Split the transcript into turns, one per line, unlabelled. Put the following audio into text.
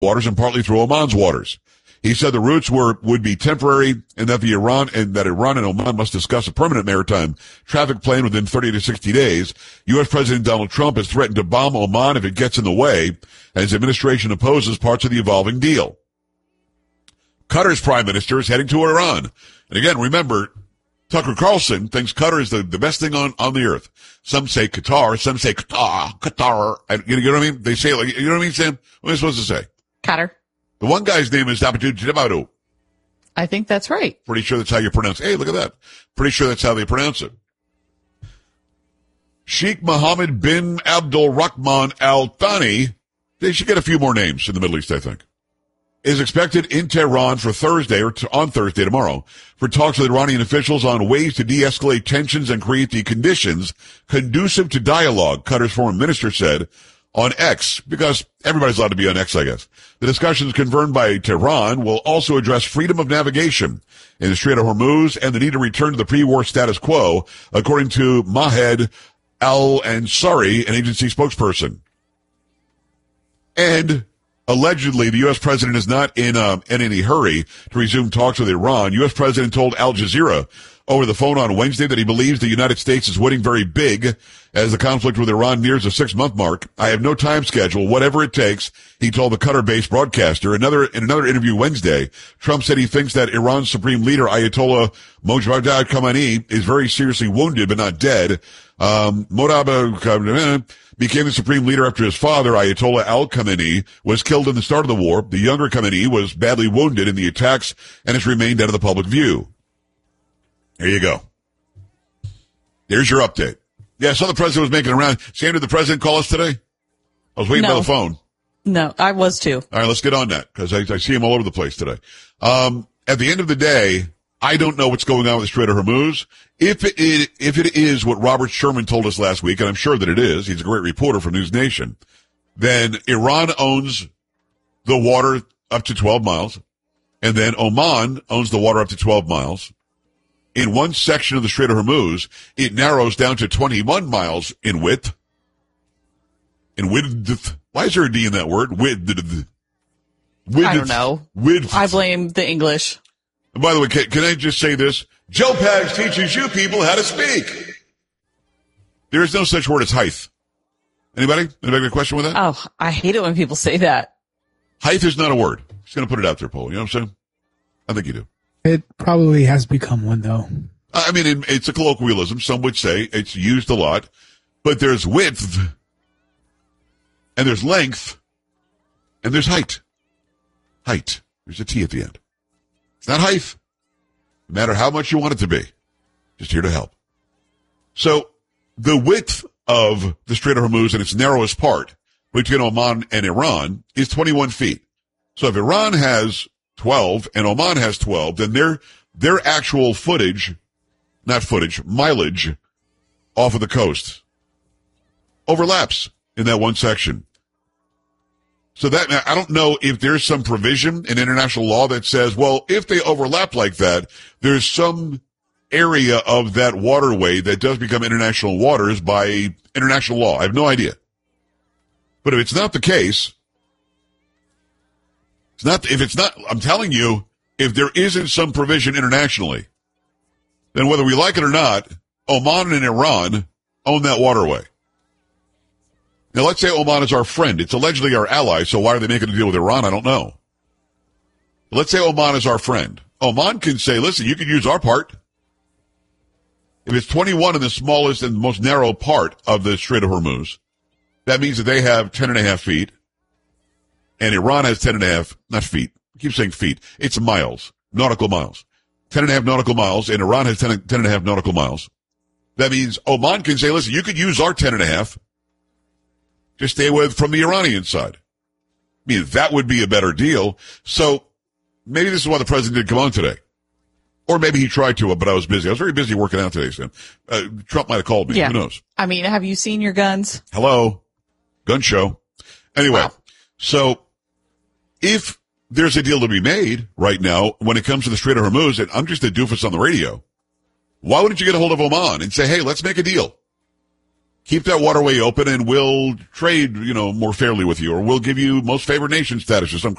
waters and partly through Oman's waters. He said the routes would be temporary and that Iran and Oman must discuss a permanent maritime traffic plan within 30 to 60 days. U.S. President Donald Trump has threatened to bomb Oman if it gets in the way, and his administration opposes parts of the evolving deal. Qatar's prime minister is heading to Iran. And again, remember, Tucker Carlson thinks Qatar is the best thing on the earth. Some say Qatar, some say Qatar. You know what I mean? They say it like, you know what I mean, Sam? What am I supposed to say?
Qatar.
The one guy's name is Abdul Jabbaru.
I think that's right.
Pretty sure that's how you pronounce it. Hey, look at that. Pretty sure that's how they pronounce it. Sheikh Mohammed bin Abdul Rahman Al Thani, they should get a few more names in the Middle East, I think, is expected in Tehran for Thursday, or on Thursday tomorrow, for talks with Iranian officials on ways to de-escalate tensions and create the conditions conducive to dialogue, Qatar's foreign minister said on X, because everybody's allowed to be on X, I guess. The discussions confirmed by Tehran will also address freedom of navigation in the Strait of Hormuz and the need to return to the pre-war status quo, according to Mahed Al-Ansari, an agency spokesperson. And allegedly, the U.S. president is not in any hurry to resume talks with Iran. U.S. president told Al Jazeera over the phone on Wednesday that he believes the United States is winning very big as the conflict with Iran nears the 6-month mark. I have no time schedule, whatever it takes, he told the Qatar-based broadcaster. In another interview Wednesday, Trump said he thinks that Iran's supreme leader, Ayatollah Mojtaba Khamenei, is very seriously wounded but not dead. Mojtaba became the supreme leader after his father, Ayatollah Al-Khamenei, was killed in the start of the war. The younger Khamenei was badly wounded in the attacks and has remained out of the public view. There you go. There's your update. Yeah, I saw the president was making around. Sam, did the president call us today? I was waiting by the phone.
No, I was too.
All right, let's get on that, because I see him all over the place today. At the end of the day, I don't know what's going on with the Strait of Hormuz. If it is what Robert Sherman told us last week, and I'm sure that it is, he's a great reporter for News Nation, then Iran owns the water up to 12 miles, and then Oman owns the water up to 12 miles. In one section of the Strait of Hormuz, it narrows down to 21 miles in width. In width. Why is there a D in that word? Width.
I don't know.
Width.
I blame the English.
And by the way, can I just say this? Joe Pags teaches you people how to speak. There is no such word as height. Anybody? Anybody got a question with that?
Oh, I hate it when people say that.
Height is not a word. Just going to put it out there, Paul. You know what I'm saying? I think you do.
It probably has become one, though.
I mean, it's a colloquialism. Some would say it's used a lot. But there's width, and there's length, and there's height. Height. There's a T at the end. It's not height. No matter how much you want it to be. Just here to help. So, the width of the Strait of Hormuz in its narrowest part between Oman and Iran is 21 feet. So if Iran has 12 and Oman has 12, then their actual mileage off of the coast overlaps in that one section. So that, I don't know if there's some provision in international law that says, well, if they overlap like that, there's some area of that waterway that does become international waters by international law. I have no idea. But if it's not the case, I'm telling you, if there isn't some provision internationally, then whether we like it or not, Oman and Iran own that waterway. Now, let's say Oman is our friend. It's allegedly our ally, so why are they making a deal with Iran? I don't know. But let's say Oman is our friend. Oman can say, listen, you can use our part. If it's 21 in the smallest and most narrow part of the Strait of Hormuz, that means that they have 10.5 feet, and Iran has 10.5, not feet. I keep saying feet. It's miles, nautical miles. 10.5 nautical miles, and Iran has 10.5 nautical miles. That means Oman can say, listen, you could use our 10.5. Just stay away from the Iranian side. I mean, that would be a better deal. So maybe this is why the president didn't come on today. Or maybe he tried to, but I was busy. I was very busy working out today, Sam. Trump might have called me.
Yeah.
Who knows?
I mean, have you seen your guns?
Hello? Gun show. Anyway,
Wow.
So if there's a deal to be made right now when it comes to the Strait of Hormuz, and I'm just a doofus on the radio, why wouldn't you get a hold of Oman and say, hey, let's make a deal? Keep that waterway open and we'll trade, more fairly with you, or we'll give you most favored nation status or some